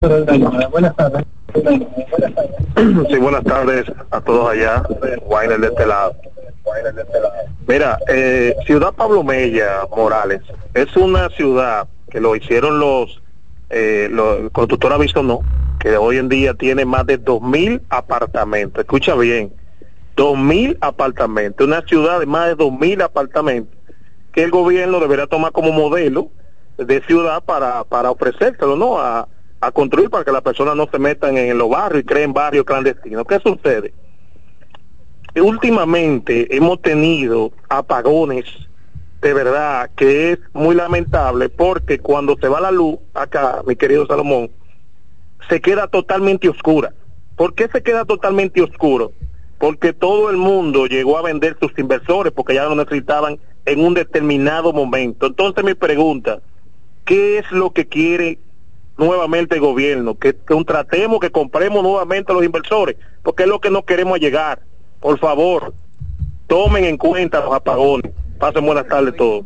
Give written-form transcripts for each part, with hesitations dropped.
Buenas tardes. Sí, buenas tardes a todos allá. Wainer de este lado. Mira, Ciudad Pablo Mella Morales es una ciudad que lo hicieron los constructora Bisonó, que hoy en día tiene más de 2.000 apartamentos. Escucha bien, 2.000 apartamentos. Una ciudad de más de 2.000 apartamentos que el gobierno deberá tomar como modelo de ciudad para ofrecérselo, ¿no? A construir, para que las personas no se metan en los barrios y creen barrios clandestinos. ¿Qué sucede? Últimamente hemos tenido apagones, de verdad, que es muy lamentable, porque cuando se va la luz, acá, mi querido Salomón, se queda totalmente oscura. ¿Por qué se queda totalmente oscuro? Porque todo el mundo llegó a vender sus inversores, porque ya lo necesitaban en un determinado momento. Entonces mi pregunta, ¿qué es lo que quiere nuevamente el gobierno? Que contratemos, que compremos nuevamente a los inversores, porque es lo que no queremos llegar. Por favor, tomen en cuenta los apagones. Pasen buenas tardes todos.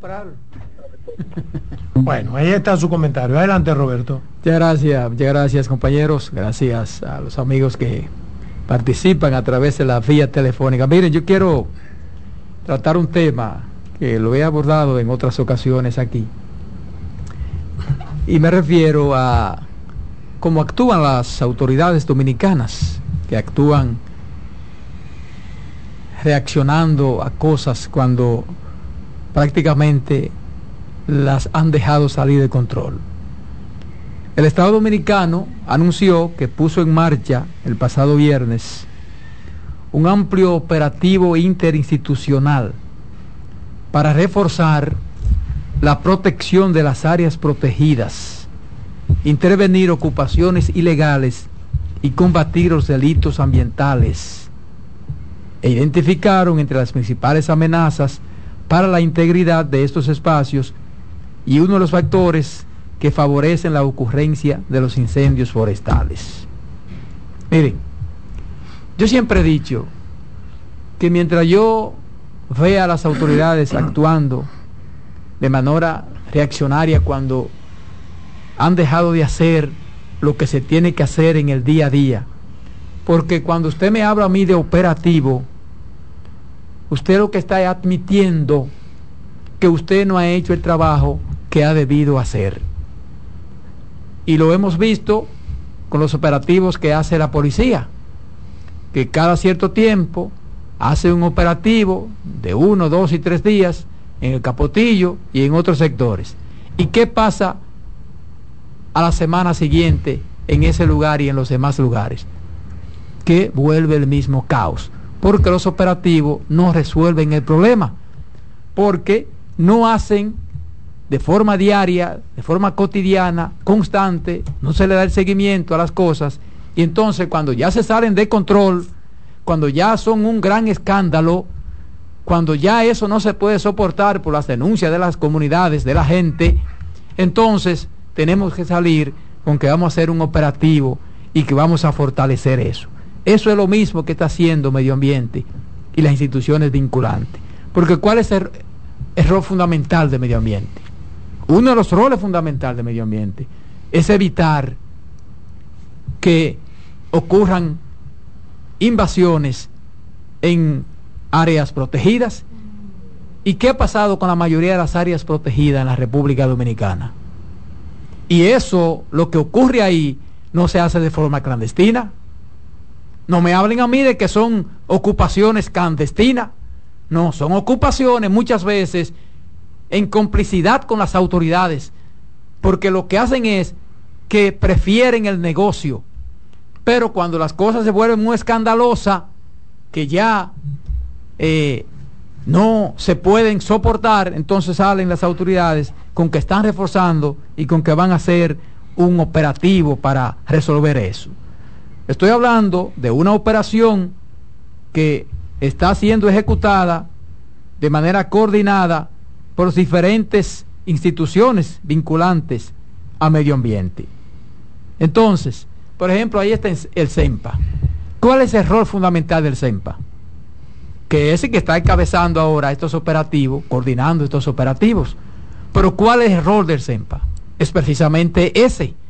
Bueno, ahí está su comentario. Adelante, Roberto. Muchas gracias compañeros, gracias a los amigos que participan a través de la vía telefónica. Miren, yo quiero tratar un tema que lo he abordado en otras ocasiones aquí, y me refiero a cómo actúan las autoridades dominicanas, que actúan reaccionando a cosas cuando prácticamente las han dejado salir de control. El Estado Dominicano anunció que puso en marcha el pasado viernes un amplio operativo interinstitucional para reforzar la protección de las áreas protegidas, intervenir ocupaciones ilegales y combatir los delitos ambientales. E identificaron entre las principales amenazas para la integridad de estos espacios y uno de los factores que favorecen la ocurrencia de los incendios forestales. Miren, yo siempre he dicho que mientras yo vea a las autoridades actuando de manera reaccionaria cuando han dejado de hacer lo que se tiene que hacer en el día a día, porque cuando usted me habla a mí de operativo, usted lo que está admitiendo que usted no ha hecho el trabajo que ha debido hacer. Y lo hemos visto con los operativos que hace la policía, que cada cierto tiempo hace un operativo de 1, 2 y 3 días en el Capotillo y en otros sectores. ¿Y qué pasa a la semana siguiente en ese lugar y en los demás lugares? Que vuelve el mismo caos, porque los operativos no resuelven el problema, porque no hacen de forma diaria, de forma cotidiana, constante, no se le da el seguimiento a las cosas, y entonces cuando ya se salen de control, cuando ya son un gran escándalo, cuando ya eso no se puede soportar por las denuncias de las comunidades, de la gente, entonces tenemos que salir con que vamos a hacer un operativo y que vamos a fortalecer eso. Eso es lo mismo que está haciendo Medio Ambiente y las instituciones vinculantes. Porque ¿cuál es el rol fundamental de Medio Ambiente? Uno de los roles fundamentales de Medio Ambiente es evitar que ocurran invasiones en áreas protegidas. ¿Y qué ha pasado con la mayoría de las áreas protegidas en la República Dominicana? Y eso, lo que ocurre ahí, no se hace de forma clandestina. No me hablen a mí de que son ocupaciones clandestinas. No, son ocupaciones muchas veces en complicidad con las autoridades, porque lo que hacen es que prefieren el negocio. Pero cuando las cosas se vuelven muy escandalosas, que ya no se pueden soportar, entonces salen las autoridades con que están reforzando y con que van a hacer un operativo para resolver eso. Estoy hablando de una operación que está siendo ejecutada de manera coordinada por diferentes instituciones vinculantes a medio ambiente. Entonces, por ejemplo, ahí está el CEMPA. ¿Cuál es el rol fundamental del CEMPA? Que es el que está encabezando ahora estos operativos, coordinando estos operativos. Pero ¿cuál es el rol del CEMPA? Es precisamente ese,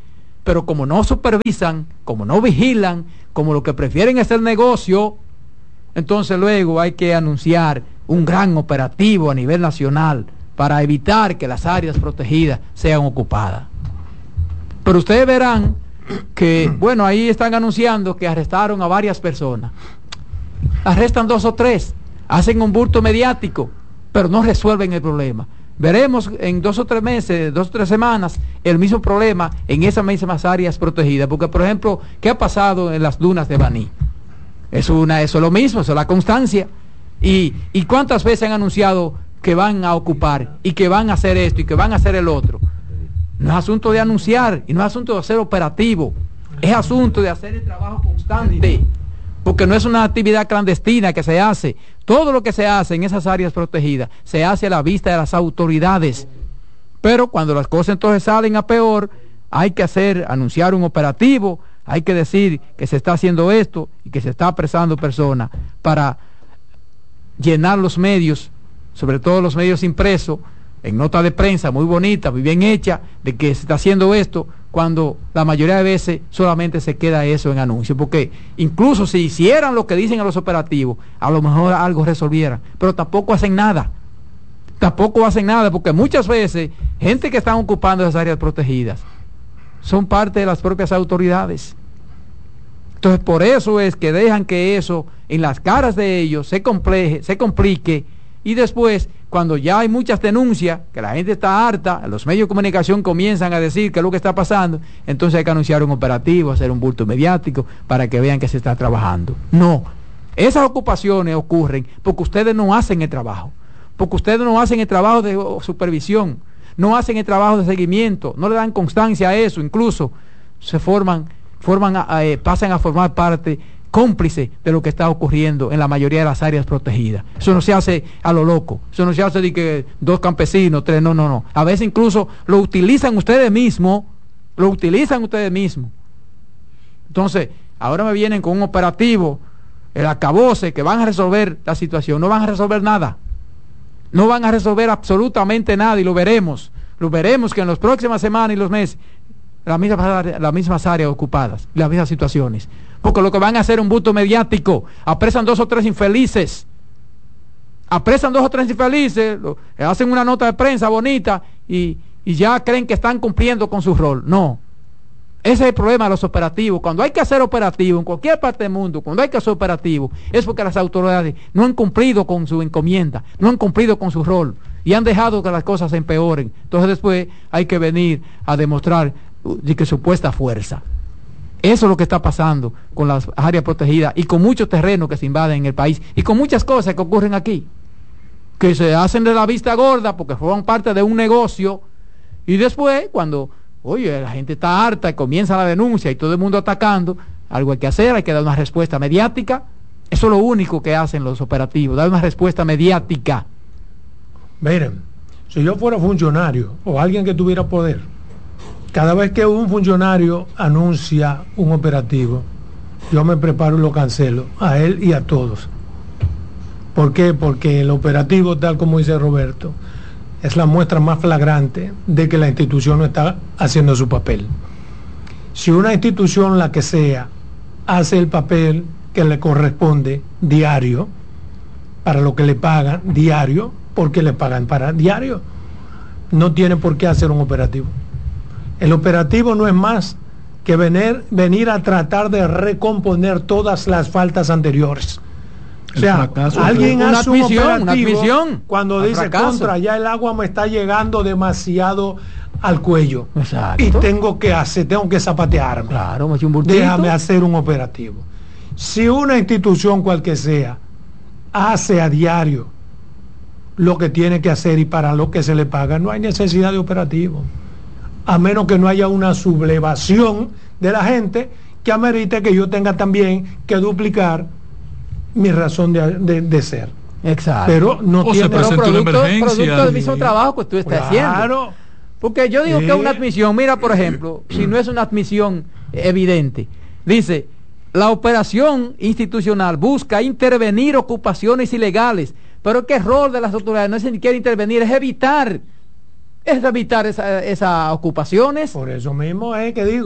pero como no supervisan, como no vigilan, como lo que prefieren es el negocio, entonces luego hay que anunciar un gran operativo a nivel nacional para evitar que las áreas protegidas sean ocupadas. Pero ustedes verán que, bueno, ahí están anunciando que arrestaron a varias personas. Arrestan 2 o 3, hacen un bulto mediático, pero no resuelven el problema. Veremos en 2 o 3 meses, 2 o 3 semanas, el mismo problema en esas mismas áreas protegidas. Porque, por ejemplo, ¿qué ha pasado en las dunas de Baní? Eso es lo mismo, eso es la constancia. ¿Y cuántas veces han anunciado que van a ocupar y que van a hacer esto y que van a hacer el otro? No es asunto de anunciar y no es asunto de hacer operativo, es asunto de hacer el trabajo constante, porque no es una actividad clandestina que se hace. Todo lo que se hace en esas áreas protegidas se hace a la vista de las autoridades, pero cuando las cosas entonces salen a peor, hay que anunciar un operativo, hay que decir que se está haciendo esto y que se está apresando personas para llenar los medios, sobre todo los medios impresos, en nota de prensa muy bonita, muy bien hecha, de que se está haciendo esto, cuando la mayoría de veces solamente se queda eso en anuncios, porque incluso si hicieran lo que dicen a los operativos, a lo mejor algo resolvieran, pero tampoco hacen nada, porque muchas veces gente que están ocupando esas áreas protegidas son parte de las propias autoridades. Entonces por eso es que dejan que eso en las caras de ellos se complique, y después, cuando ya hay muchas denuncias, que la gente está harta, los medios de comunicación comienzan a decir qué es lo que está pasando, entonces hay que anunciar un operativo, hacer un bulto mediático para que vean que se está trabajando. No, esas ocupaciones ocurren porque ustedes no hacen el trabajo, de supervisión, no hacen el trabajo de seguimiento, no le dan constancia a eso, incluso se pasan a formar parte cómplice de lo que está ocurriendo en la mayoría de las áreas protegidas. Eso no se hace a lo loco, eso no se hace de que 2 campesinos, 3, no. A veces incluso lo utilizan ustedes mismos. Entonces, ahora me vienen con un operativo, el acabose, que van a resolver la situación. No van a resolver nada. No van a resolver absolutamente nada, y lo veremos que en las próximas semanas y los meses, las mismas áreas ocupadas, las mismas situaciones. Porque lo que van a hacer es un bulto mediático, apresan 2 o 3 infelices, hacen una nota de prensa bonita y ya creen que están cumpliendo con su rol. No, ese es el problema de los operativos. Cuando hay que hacer operativo en cualquier parte del mundo, cuando hay que hacer operativo, es porque las autoridades no han cumplido con su encomienda, no han cumplido con su rol y han dejado que las cosas se empeoren. Entonces después hay que venir a demostrar de que supuesta fuerza. Eso es lo que está pasando con las áreas protegidas y con muchos terrenos que se invaden en el país y con muchas cosas que ocurren aquí, que se hacen de la vista gorda porque forman parte de un negocio, y después cuando, la gente está harta y comienza la denuncia y todo el mundo atacando, algo hay que hacer, hay que dar una respuesta mediática. Eso es lo único que hacen los operativos, dar una respuesta mediática. Miren, si yo fuera funcionario o alguien que tuviera poder, cada vez que un funcionario anuncia un operativo, yo me preparo y lo cancelo, a él y a todos. ¿Por qué? Porque el operativo, tal como dice Roberto, es la muestra más flagrante de que la institución no está haciendo su papel. Si una institución, la que sea, hace el papel que le corresponde diario, para lo que le pagan diario, porque le pagan para diario, no tiene por qué hacer un operativo. El operativo no es más que venir a tratar de recomponer todas las faltas anteriores. O sea, alguien hace un operativo cuando dice contra, ya el agua me está llegando demasiado al cuello. Exacto. Y tengo que zapatearme. Claro, déjame hacer un operativo. Si una institución cual que sea hace a diario lo que tiene que hacer y para lo que se le paga, no hay necesidad de operativo, a menos que no haya una sublevación de la gente que amerite que yo tenga también que duplicar mi razón de ser. Exacto. Pero no tiene producto del mismo trabajo que tú estás haciendo. Porque yo digo que es una admisión, mira, por ejemplo, si no es una admisión evidente, dice, la operación institucional busca intervenir ocupaciones ilegales, pero ¿qué rol de las autoridades? No es ni siquiera intervenir, es evitar esas ocupaciones. Por eso mismo es que digo,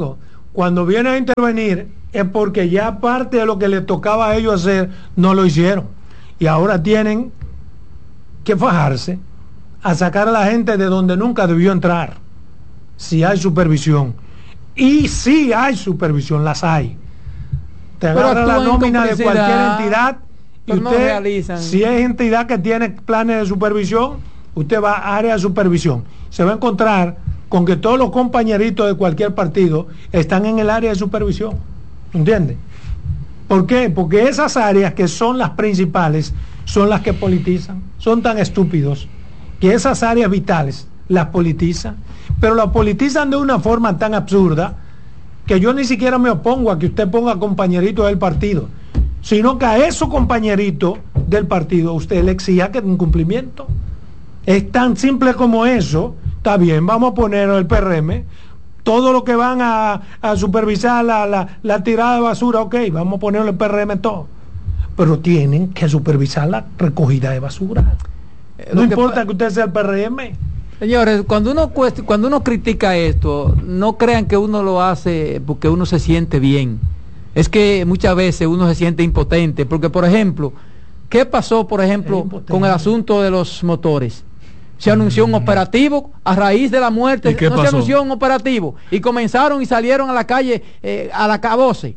cuando vienen a intervenir es porque ya parte de lo que les tocaba a ellos hacer no lo hicieron, y ahora tienen que fajarse a sacar a la gente de donde nunca debió entrar, si hay supervisión. Y si hay supervisión, las hay. Te agarra la nómina de cualquier entidad y usted, si es entidad que tiene planes de supervisión, usted va a área de supervisión, se va a encontrar con que todos los compañeritos de cualquier partido están en el área de supervisión. ¿Entiende? ¿Por qué? Porque esas áreas que son las principales son las que politizan. Son tan estúpidos que esas áreas vitales las politizan, pero las politizan de una forma tan absurda que yo ni siquiera me opongo a que usted ponga compañeritos del partido, sino que a esos compañeritos del partido usted le exija que den cumplimiento. Es tan simple como eso. Está bien, vamos a poner el PRM, todo lo que van a supervisar la tirada de basura, ok, vamos a ponerlo el PRM todo, pero tienen que supervisar la recogida de basura. No importa que usted sea el PRM. Señores, cuando uno critica esto, no crean que uno lo hace porque uno se siente bien. Es que muchas veces uno se siente impotente, porque por ejemplo, ¿qué pasó por ejemplo con el asunto de los motores? Se anunció un operativo a raíz de la muerte, no pasó? Se anunció un operativo y comenzaron y salieron a la calle a la caboce.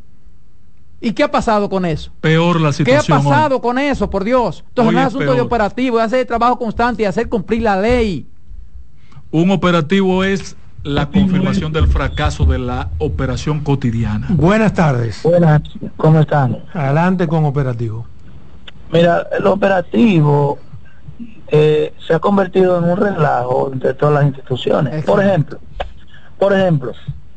¿Y qué ha pasado con eso? Peor la situación. ¿Qué ha pasado con eso, por Dios? Entonces no es asunto de operativo, es hacer trabajo constante y hacer cumplir la ley. Un operativo es la confirmación del fracaso de la operación cotidiana. Buenas tardes. Buenas, ¿cómo están? Adelante con operativo. Mira, el operativo se ha convertido en un relajo entre todas las instituciones. Por ejemplo,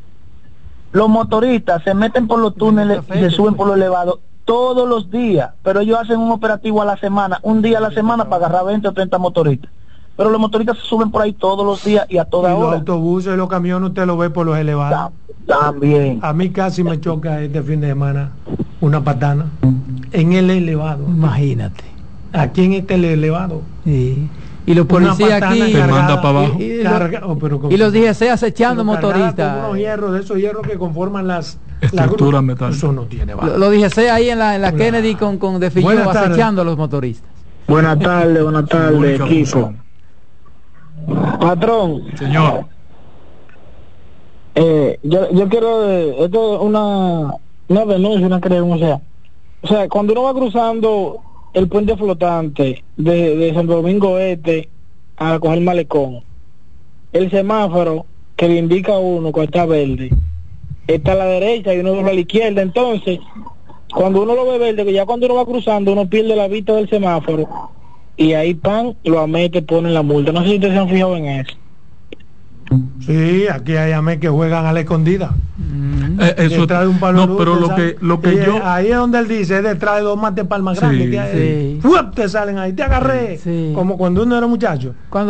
los motoristas se meten por los túneles y se suben por los elevados todos los días, pero ellos hacen un operativo a la semana, un día a la semana para agarrar 20 o 30 motoristas. Pero los motoristas se suben por ahí todos los días y a toda hora. Los autobuses y los camiones usted lo ve por los elevados. También. A mí casi me choca este fin de semana una patana en el elevado. Imagínate. Aquí en este elevado. Sí. Y los policías aquí te manda para abajo. Y los DGC acechando motoristas. Unos hierros, de esos hierros que conforman las estructuras metálicas. Eso no tiene valor. Los DGC ahí en la Kennedy con De Filló acechando a los motoristas. Buenas tardes, equipo. Patrón. Señor. Yo quiero esto es una denuncia, una creencia. O sea, cuando uno va cruzando el puente flotante de Santo Domingo Este a coger Malecón, el semáforo que le indica a uno cuando está verde está a la derecha y uno dobla a la izquierda. Entonces, cuando uno lo ve verde, que ya cuando uno va cruzando uno pierde la vista del semáforo y ahí lo amete, ponen la multa. No sé si ustedes se han fijado en eso. Sí, aquí hay amé que juegan a la escondida. Eso detrás de un palo no, pero lo que yo ahí es donde él dice, es detrás de dos mates palmas grandes que hay. Te salen ahí, te agarré. Sí. Como cuando uno era muchacho. Cuando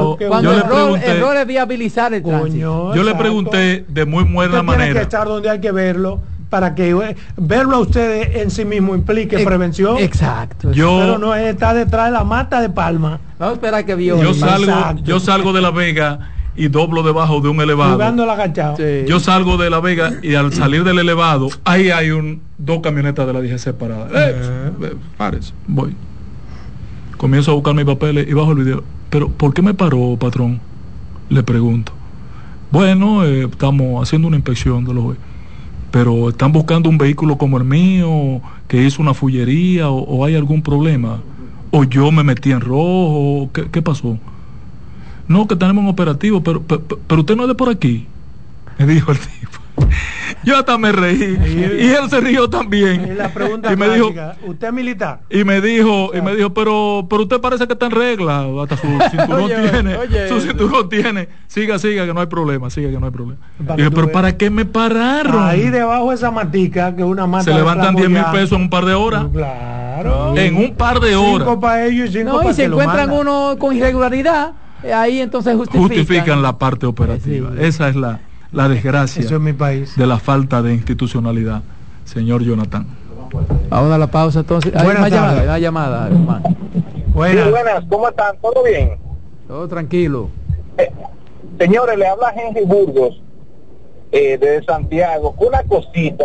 el error es viabilizar el tránsito. Yo le pregunté de muy buena manera. Tiene que estar donde hay que verlo, para que verlo a ustedes en sí mismo implique prevención. Exacto. Pero no está detrás de la mata de palma. Vamos a esperar que vio. Yo salgo de La Vega y doblo debajo de un elevado. Jugando la agachado. Sí. Yo salgo de La Vega y al salir del elevado, ahí hay dos camionetas de la DGC paradas. Párese, voy. Comienzo a buscar mis papeles y bajo el video. Pero, ¿por qué me paró, patrón? Le pregunto. Bueno, estamos haciendo una inspección de los... Pero están buscando un vehículo como el mío, que hizo una fullería, o hay algún problema. O yo me metí en rojo, ¿qué pasó? No, que tenemos un operativo, pero usted no es de por aquí, me dijo el tipo. Yo hasta me reí y él se rió también. Y la pregunta y me dijo, ¿usted es militar? Y me dijo, pero usted parece que está en regla, hasta su cinturón su cinturón tiene. Siga, que no hay problema, Dije, pero ¿para qué me pararon? Ahí debajo de esa matica, que una mata. Se levantan 10,000 pesos en un par de horas. Claro. En un par de horas. 5 para ellos y 5 para y se encuentran uno con irregularidad. Ahí entonces justifican la parte operativa. Sí. Esa es la desgracia. Eso es mi país. De la falta de institucionalidad, señor Jonathan. Vamos a la pausa entonces. Hay una llamada, hermano. Buenas, ¿cómo están? ¿Todo bien? Todo tranquilo. Señores, le habla Henry Burgos. de Santiago, una cosita